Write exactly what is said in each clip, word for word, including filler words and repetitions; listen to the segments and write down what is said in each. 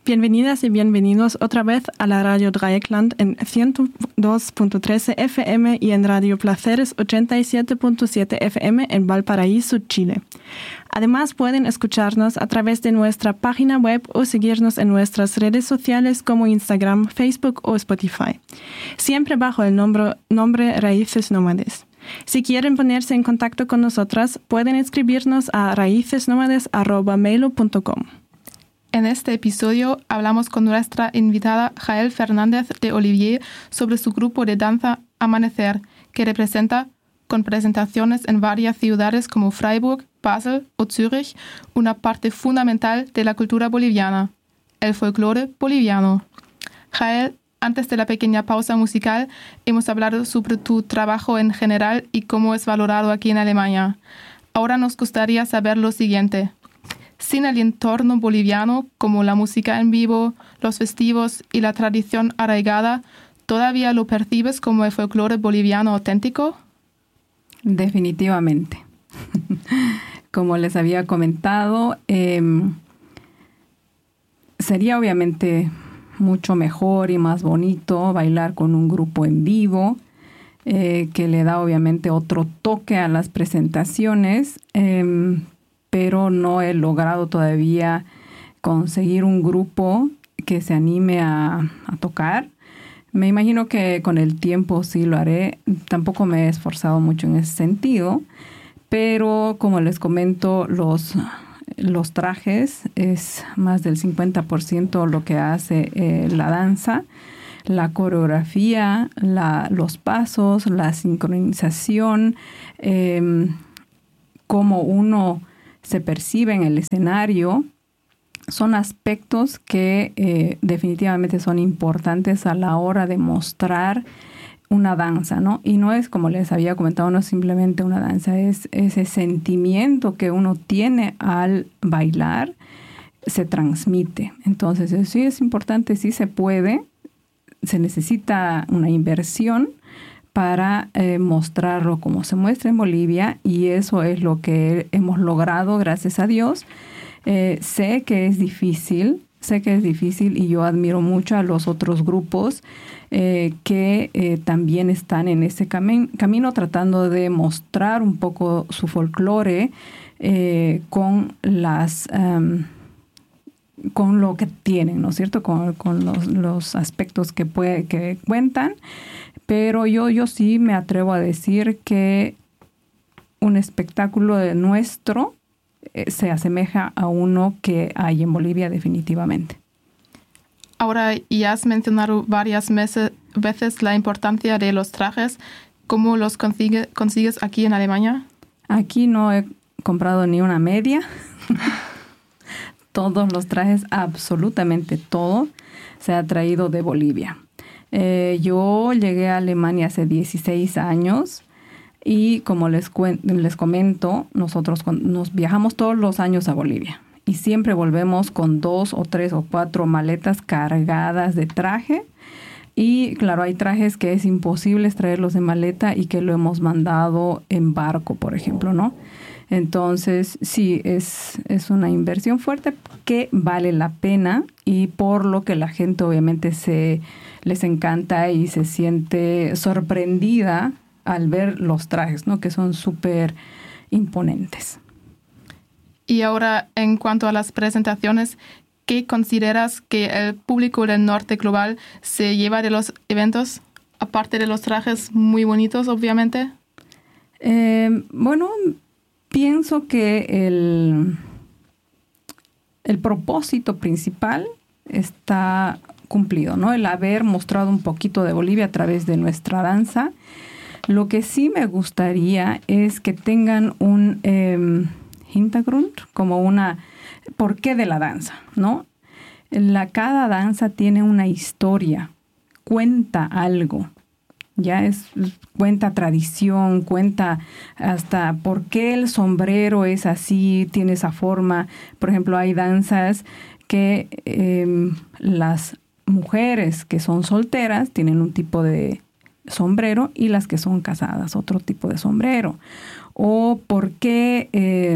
Bienvenidas y bienvenidos otra vez a la Radio Dreieckland en ciento dos punto trece F M y en Radio Placeres ochenta y siete punto siete F M en Valparaíso, Chile. Además, pueden escucharnos a través de nuestra página web o seguirnos en nuestras redes sociales como Instagram, Facebook o Spotify, siempre bajo el nombre, nombre Raíces Nómades. Si quieren ponerse en contacto con nosotras, pueden escribirnos a raícesnomades arroba mail punto com. En este episodio hablamos con nuestra invitada Jael Fernández de Olivier sobre su grupo de danza Amanecer, que representa, con presentaciones en varias ciudades como Freiburg, Basel o Zürich, una parte fundamental de la cultura boliviana, el folclore boliviano. Jael, antes de la pequeña pausa musical, hemos hablado sobre tu trabajo en general y cómo es valorado aquí en Alemania. Ahora nos gustaría saber lo siguiente. Sin el entorno boliviano, como la música en vivo, los festivos y la tradición arraigada, ¿todavía lo percibes como el folclore boliviano auténtico? Definitivamente. Como les había comentado, eh, sería obviamente mucho mejor y más bonito bailar con un grupo en vivo, eh, que le da obviamente otro toque a las presentaciones, eh, pero no he logrado todavía conseguir un grupo que se anime a, a tocar. Me imagino que con el tiempo sí lo haré. Tampoco me he esforzado mucho en ese sentido, pero como les comento, los, los trajes es más del cincuenta por ciento lo que hace eh, la danza, la coreografía, la, los pasos, la sincronización, eh, cómo uno se percibe en el escenario, son aspectos que eh, definitivamente son importantes a la hora de mostrar una danza, ¿no? Y no es, como les había comentado, no es simplemente una danza, es ese sentimiento que uno tiene al bailar, se transmite. Entonces, sí es importante, sí se puede, se necesita una inversión para eh, mostrarlo como se muestra en Bolivia, y eso es lo que hemos logrado, gracias a Dios. Eh, sé que es difícil, sé que es difícil y yo admiro mucho a los otros grupos eh, que eh, también están en ese cami- camino tratando de mostrar un poco su folclore eh, con las... Um, con lo que tienen, ¿no es cierto? Con, con los, los aspectos que, puede, que cuentan. Pero yo, yo sí me atrevo a decir que un espectáculo de nuestro eh, se asemeja a uno que hay en Bolivia definitivamente. Ahora ya has mencionado varias meses, veces la importancia de los trajes. ¿Cómo los consigue, consigues aquí en Alemania? Aquí no he comprado ni una media. Todos los trajes, absolutamente todo, se ha traído de Bolivia. Eh, yo llegué a Alemania hace dieciséis años y como les, cuen- les comento, nosotros con- nos viajamos todos los años a Bolivia y siempre volvemos con dos o tres o cuatro maletas cargadas de traje. Y claro, hay trajes que es imposible traerlos en maleta y que lo hemos mandado en barco, por ejemplo, ¿no? Entonces, sí, es, es una inversión fuerte que vale la pena y por lo que la gente obviamente se les encanta y se siente sorprendida al ver los trajes, ¿no? Que son súper imponentes. Y ahora, en cuanto a las presentaciones, ¿qué consideras que el público del norte global se lleva de los eventos? Aparte de los trajes muy bonitos, obviamente. Eh, bueno... Pienso que el, el propósito principal está cumplido, ¿no? El haber mostrado un poquito de Bolivia a través de nuestra danza. Lo que sí me gustaría es que tengan un eh, Hintergrund, como una porqué de la danza, ¿no? La, cada danza tiene una historia, cuenta algo. Ya es, cuenta tradición, cuenta hasta por qué el sombrero es así, tiene esa forma. Por ejemplo, hay danzas que eh, las mujeres que son solteras tienen un tipo de sombrero y las que son casadas otro tipo de sombrero. O por qué eh,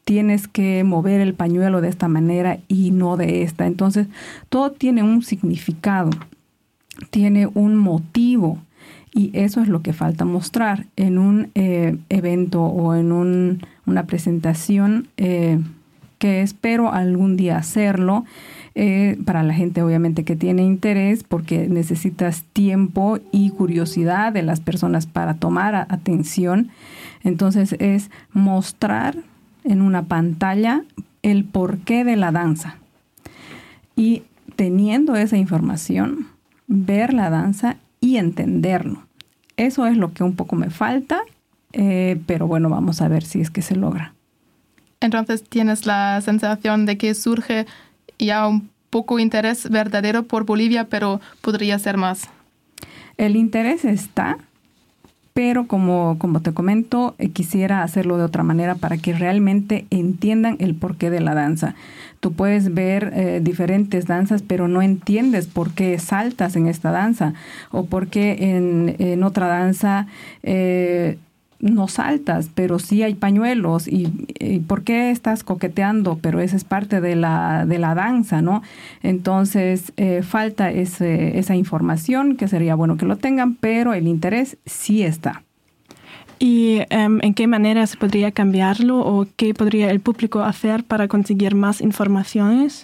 tienes que mover el pañuelo de esta manera y no de esta. Entonces, todo tiene un significado, tiene un motivo, y eso es lo que falta mostrar en un eh, evento o en un, una presentación eh, que espero algún día hacerlo. Eh, para la gente obviamente que tiene interés, porque necesitas tiempo y curiosidad de las personas para tomar a- atención. Entonces es mostrar en una pantalla el porqué de la danza. Y teniendo esa información, ver la danza y entenderlo. Eso es lo que un poco me falta, eh, pero bueno, vamos a ver si es que se logra. Entonces tienes la sensación de que surge ya un poco interés verdadero por Bolivia, pero podría ser más. El interés está, pero como, como te comento, eh, quisiera hacerlo de otra manera para que realmente entiendan el porqué de la danza. Tú puedes ver eh, diferentes danzas, pero no entiendes por qué saltas en esta danza o por qué en, en otra danza eh, no saltas, pero sí hay pañuelos. Y, y ¿por qué estás coqueteando? Pero esa es parte de la, de la danza, ¿no? Entonces, eh, falta ese, esa información, que sería bueno que lo tengan, pero el interés sí está. ¿Y um, en qué manera se podría cambiarlo o qué podría el público hacer para conseguir más informaciones?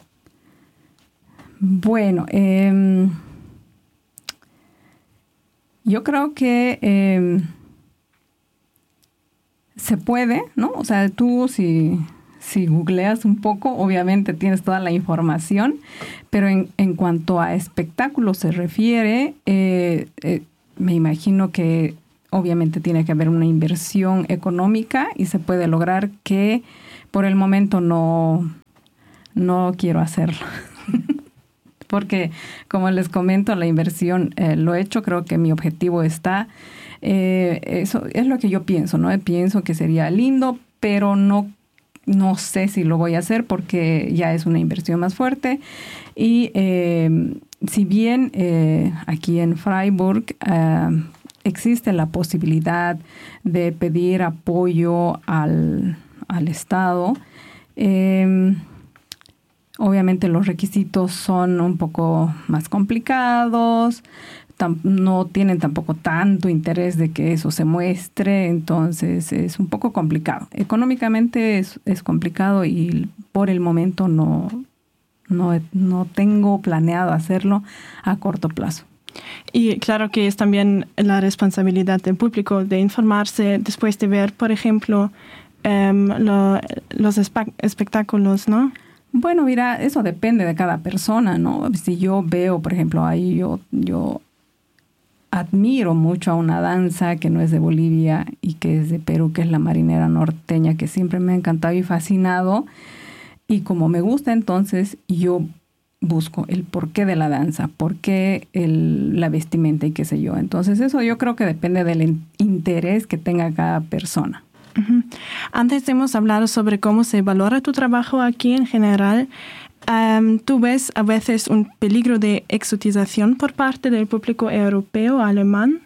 Bueno, eh, yo creo que eh, se puede, ¿no? O sea, tú si, si googleas un poco, obviamente tienes toda la información, pero en, en cuanto a espectáculos se refiere, eh, eh, me imagino que obviamente tiene que haber una inversión económica y se puede lograr, que por el momento no, no quiero hacerlo. Porque, como les comento, la inversión eh, lo he hecho, creo que mi objetivo está. Eh, eso es lo que yo pienso, ¿no? Pienso que sería lindo, pero no, no sé si lo voy a hacer porque ya es una inversión más fuerte. Y eh, si bien eh, aquí en Freiburg eh, existe la posibilidad de pedir apoyo al, al Estado, eh, obviamente los requisitos son un poco más complicados, tam- no tienen tampoco tanto interés de que eso se muestre, entonces es un poco complicado. Económicamente es, es complicado y por el momento no, no, no tengo planeado hacerlo a corto plazo. Y claro que es también la responsabilidad del público de informarse después de ver, por ejemplo, um, lo, los espa- espectáculos, ¿no? Bueno, mira, eso depende de cada persona, ¿no? Si yo veo, por ejemplo, ahí yo, yo admiro mucho a una danza que no es de Bolivia y que es de Perú, que es la marinera norteña, que siempre me ha encantado y fascinado. Y como me gusta, entonces yo busco el porqué de la danza, por qué el, la vestimenta y qué sé yo. Entonces eso yo creo que depende del in- interés que tenga cada persona. Uh-huh. Antes hemos hablado sobre cómo se valora tu trabajo aquí en general. Um, ¿Tú ves a veces un peligro de exotización por parte del público europeo alemán?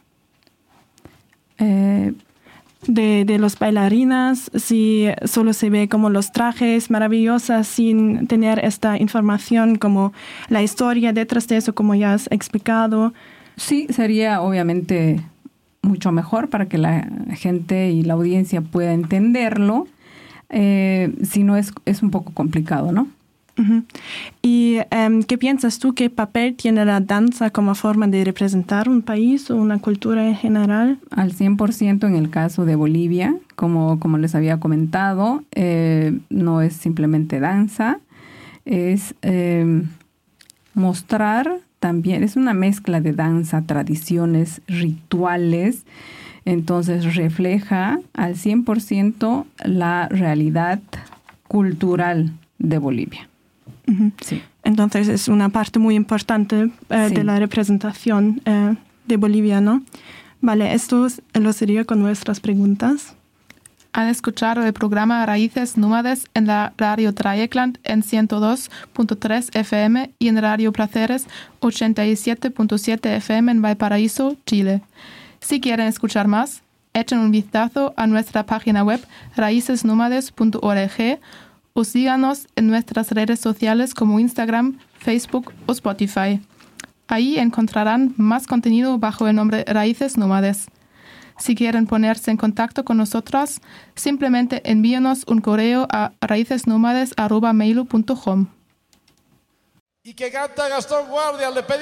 Eh, de, de los bailarinas, si solo se ve como los trajes maravillosos sin tener esta información como la historia detrás de eso, como ya has explicado. Sí, sería obviamente mucho mejor para que la gente y la audiencia pueda entenderlo. Eh, si no, es, es un poco complicado, ¿no? Uh-huh. ¿Y um, qué piensas tú? ¿Qué papel tiene la danza como forma de representar un país o una cultura en general? Al cien por ciento en el caso de Bolivia, como, como les había comentado, eh, no es simplemente danza, es eh, mostrar también, es una mezcla de danza, tradiciones, rituales, entonces refleja al cien por ciento la realidad cultural de Bolivia. Uh-huh. Sí. Entonces es una parte muy importante eh, Sí. de la representación eh, de Bolivia, ¿no? Vale, esto lo sería con nuestras preguntas. Han escuchado el programa Raíces Nómades en la Radio Dreieckland en ciento dos punto tres F M y en Radio Placeres ochenta y siete punto siete F M en Valparaíso, Chile. Si quieren escuchar más, echen un vistazo a nuestra página web raíces nómades punto org o síganos en nuestras redes sociales como Instagram, Facebook o Spotify. Ahí encontrarán más contenido bajo el nombre Raíces Nómades. Si quieren ponerse en contacto con nosotras, simplemente envíenos un correo a raicesnomades arroba mail punto com. Y que canta Gastón Guardia, le pedimos